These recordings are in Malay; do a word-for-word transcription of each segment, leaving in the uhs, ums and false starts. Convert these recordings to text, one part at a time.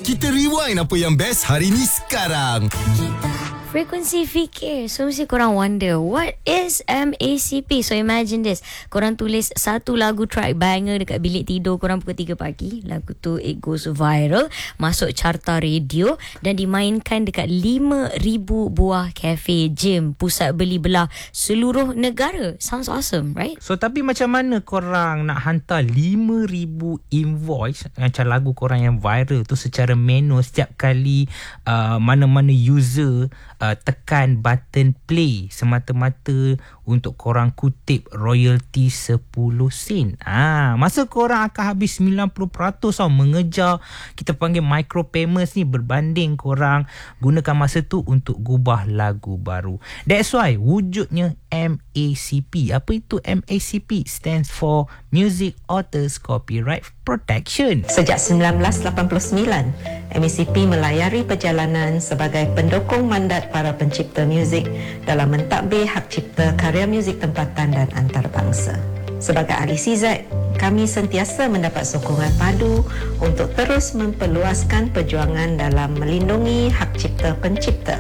Kita rewind apa yang best hari ni sekarang. Frekuensi fikir. So mesti korang wonder, what is M A C P? So imagine this, korang tulis satu lagu track banger dekat bilik tidur korang pukul tiga pagi. Lagu tu it goes viral, masuk carta radio dan dimainkan dekat lima ribu buah kafe, gym, pusat beli belah seluruh negara. Sounds awesome, right? So tapi macam mana korang nak hantar lima ribu invoice macam lagu korang yang viral tu secara manual setiap kali uh, mana-mana user Uh, tekan button play semata-mata untuk korang kutip royalty sepuluh sen. Ah, masa korang akan habis sembilan puluh peratus tau mengejar kita panggil micro payments ni, berbanding korang gunakan masa tu untuk gubah lagu baru. That's why wujudnya M A C P. Apa itu M A C P? Stands for Music Authors Copyright Protection. Sejak seribu sembilan ratus lapan puluh sembilan, M A C P melayari perjalanan sebagai pendukung mandat para pencipta muzik dalam mentadbir hak cipta karya muzik tempatan dan antarabangsa. Sebagai ahli C Z, kami sentiasa mendapat sokongan padu untuk terus memperluaskan perjuangan dalam melindungi hak cipta pencipta.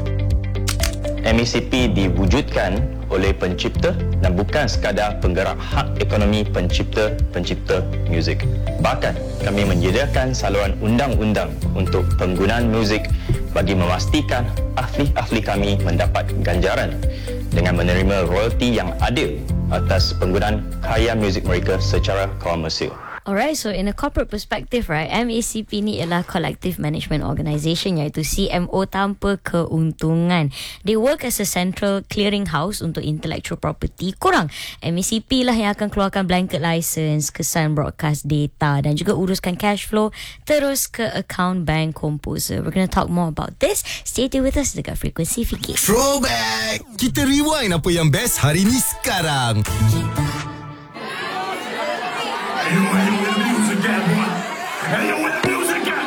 M A C P diwujudkan oleh pencipta dan bukan sekadar penggerak hak ekonomi pencipta-pencipta muzik. Bahkan kami menyediakan saluran undang-undang untuk penggunaan muzik bagi memastikan ahli-ahli kami mendapat ganjaran dengan menerima royalti yang adil atas penggunaan karya muzik mereka secara komersial. Alright, so in a corporate perspective, right, M A C P ni ialah Collective Management Organisation, iaitu C M O tanpa keuntungan. They work as a central clearing house untuk intellectual property. Korang, M A C P lah yang akan keluarkan blanket license, kesan broadcast data dan juga uruskan cash flow terus ke account bank composer. We're going to talk more about this. Stay tuned with us dekat Frekuensi Fikir. Throwback. Kita rewind apa yang best hari ni sekarang. Hey, yo, hey, yo, music, that one. Hey, yo,